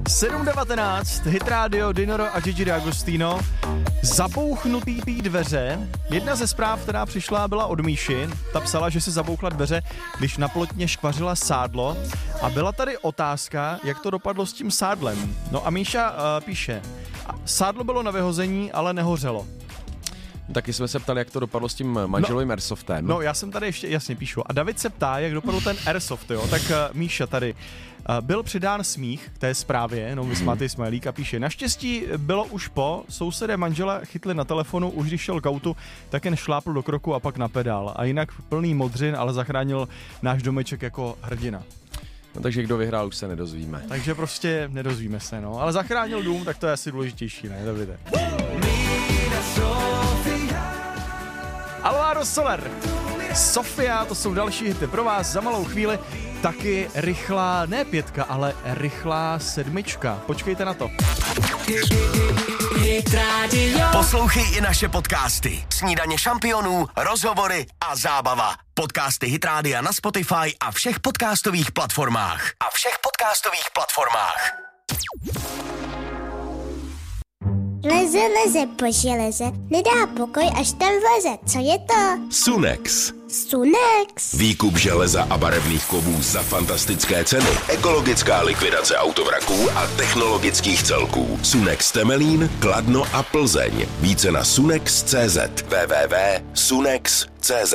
7.19, Hit Radio, Dinoro a Gigi D'Agostino. Zabouchnutý tý dveře. Jedna ze zpráv, která přišla, byla od Míši. Ta psala, že si zabouchla dveře, když na plotně škvařila sádlo. A byla tady otázka, jak to dopadlo s tím sádlem. No a Míša píše, sádlo bylo na vyhození, ale nehořelo. Taky jsme se ptali, jak to dopadlo s tím manželovým Airsoftem. No, já jsem tady ještě jasně píšu. A David se ptá, jak dopadl ten Airsoft, jo. Tak Míša tady. Byl přidán smích k té zprávě, no vysmátý smajlík a píše, naštěstí bylo už sousedé manžela chytli na telefonu, už když šel k autu, tak jen šlápl do kroku a pak na pedál. A jinak plný modřin, ale zachránil náš domeček jako hrdina. No, takže kdo vyhrál, už se nedozvíme. Takže prostě nedozvíme se, no. Ale zachránil dům, tak to je asi důležitější, ne, Davide? Alvaro Soler, Sofia, to jsou další hity pro vás za malou chvíli. Taky rychlá, ne 5, ale rychlá 7. Počkejte na to. Poslouchej i naše podcasty. Snídaně šampionů, rozhovory a zábava. Podcasty Hit Rádia na Spotify a všech podcastových platformách. Leze po železe, nedá pokoj, až tam vleze. Co je to? Sunex. Sunex. Výkup železa a barevných kovů za fantastické ceny. Ekologická likvidace autovraků a technologických celků. Sunex Temelín, Kladno a Plzeň. Více na sunex.cz. www.sunex.cz.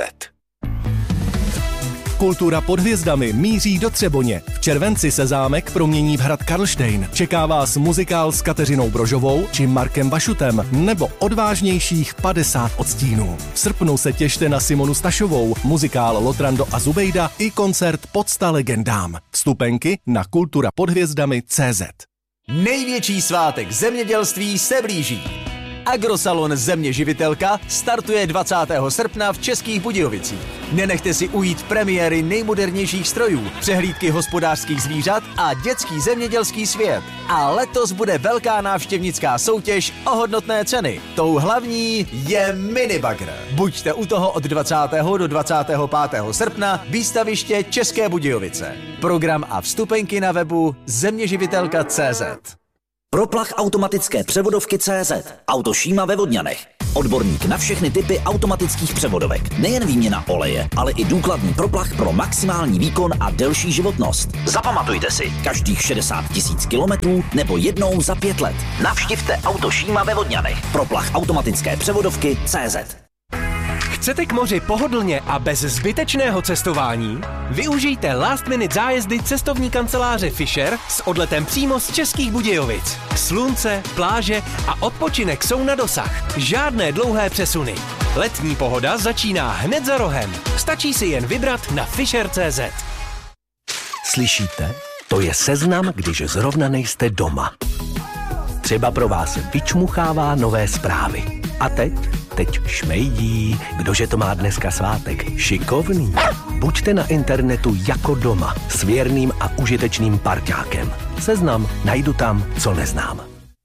Kultura pod hvězdami míří do Třeboně. V červenci se zámek promění v hrad Karlštejn. Čeká vás muzikál s Kateřinou Brožovou či Markem Vašutem nebo odvážnějších 50 odstínů. V srpnu se těšte na Simonu Stašovou, muzikál Lotrando a Zubejda i koncert Podsta legendám. Vstupenky na kulturapodhvězdami.cz. Největší svátek zemědělství se blíží. Agrosalon Země živitelka startuje 20. srpna v Českých Budějovicích. Nenechte si ujít premiéry nejmodernějších strojů, přehlídky hospodářských zvířat a dětský zemědělský svět. A letos bude velká návštěvnická soutěž o hodnotné ceny. Tou hlavní je minibagr. Buďte u toho od 20. do 25. srpna výstaviště České Budějovice. Program a vstupenky na webu zeměživitelka.cz. Proplach automatické převodovky CZ. Auto Šíma ve Vodňanech. Odborník na všechny typy automatických převodovek. Nejen výměna oleje, ale i důkladný proplach pro maximální výkon a delší životnost. Zapamatujte si, každých 60 000 kilometrů nebo jednou za 5 let. Navštivte Auto Šíma ve Vodňanech. Proplach automatické převodovky CZ. Chcete k moři pohodlně a bez zbytečného cestování? Využijte last minute zájezdy cestovní kanceláře Fisher s odletem přímo z Českých Budějovic. Slunce, pláže a odpočinek jsou na dosah. Žádné dlouhé přesuny. Letní pohoda začíná hned za rohem. Stačí si jen vybrat na Fisher.cz. Slyšíte? To je seznam, když zrovna nejste doma. Třeba pro vás vyčmuchává nové zprávy. A teď šmejdí, kdože to má dneska svátek. Šikovný. Buďte na internetu jako doma s věrným a užitečným parťákem. Seznam najdu tam, co neznám.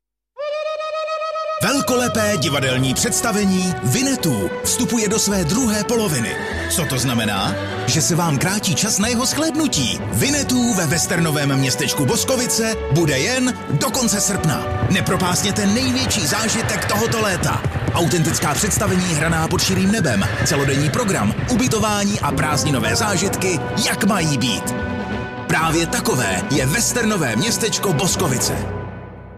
Velkolepé divadelní představení Vinetů vstupuje do své druhé poloviny. Co to znamená? Že se vám krátí čas na jeho shlédnutí. Vinetů ve westernovém městečku Boskovice bude jen do konce srpna. Nepropásněte největší zážitek tohoto léta. Autentická představení hraná pod širým nebem, celodenní program, ubytování a prázdninové zážitky, jak mají být. Právě takové je westernové městečko Boskovice.